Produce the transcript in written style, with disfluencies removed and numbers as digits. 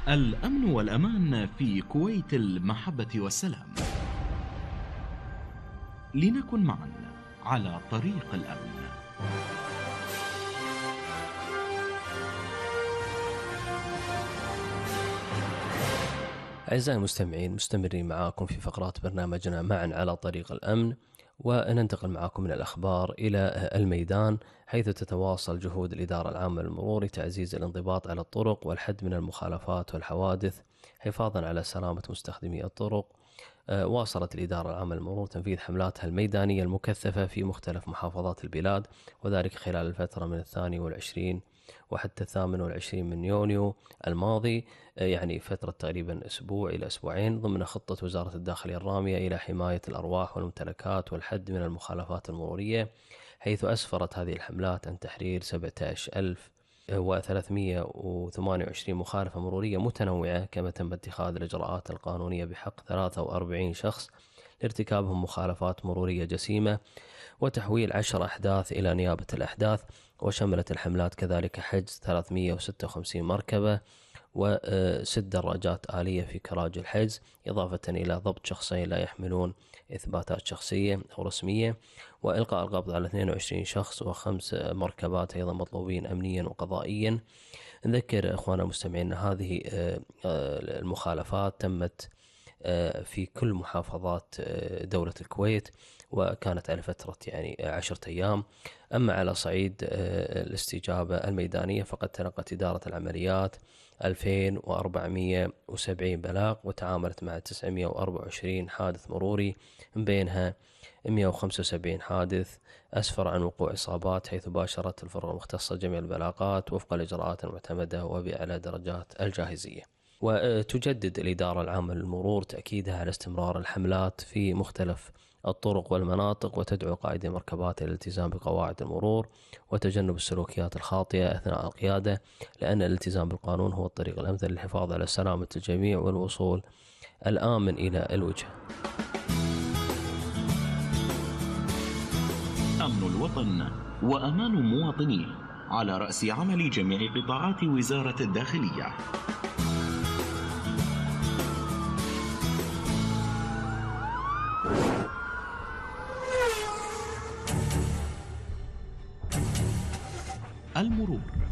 الأمن والأمان في كويت المحبة والسلام. لنكن معا على طريق الأمن. أعزائي المستمعين، مستمرين معاكم في فقرات برنامجنا معا على طريق الأمن، وننتقل معاكم من الأخبار إلى الميدان، حيث تتواصل جهود الإدارة العامة للمرور لتعزيز الانضباط على الطرق والحد من المخالفات والحوادث حفاظا على سلامة مستخدمي الطرق. واصلت الإدارة العامة للمرور تنفيذ حملاتها الميدانية المكثفة في مختلف محافظات البلاد، وذلك خلال الفترة من 22 وحتى 28 من يونيو الماضي، يعني فترة تقريبا أسبوع إلى أسبوعين، ضمن خطة وزارة الداخلية الرامية إلى حماية الأرواح والممتلكات والحد من المخالفات المرورية، حيث أسفرت هذه الحملات عن تحرير 17,328 مخالفة مرورية متنوعة، كما تم اتخاذ الإجراءات القانونية بحق 43 شخص لارتكابهم مخالفات مرورية جسيمة، وتحويل 10 أحداث إلى نيابة الأحداث. وشملت الحملات كذلك حجز 356 مركبة و6 دراجات آلية في كراج الحجز، إضافة إلى ضبط شخصين لا يحملون إثباتات شخصية أو رسمية، وإلقاء القبض على 22 شخص و5 مركبات أيضا مطلوبين أمنيا وقضائيا. نذكر أخوانا المستمعين أن هذه المخالفات تمت في كل محافظات دولة الكويت، وكانت على فترة 10 أيام. أما على صعيد الاستجابة الميدانية، فقد تلقت إدارة العمليات 2470 بلاغ، وتعاملت مع 924 حادث مروري، من بينها 175 حادث أسفر عن وقوع إصابات، حيث باشرت الفرق المختصة جميع البلاغات وفق الإجراءات المعتمدة وبأعلى درجات الجاهزية. وتجدد الإدارة العامة للمرور تأكيدها على استمرار الحملات في مختلف الطرق والمناطق، وتدعو قائدي المركبات إلى الالتزام بقواعد المرور وتجنب السلوكيات الخاطئة أثناء القيادة، لأن الالتزام بالقانون هو الطريق الأمثل للحفاظ على سلامة الجميع والوصول الآمن إلى الوجهة. أمن الوطن وأمان مواطنيه على رأس عمل جميع قطاعات وزارة الداخلية. المرور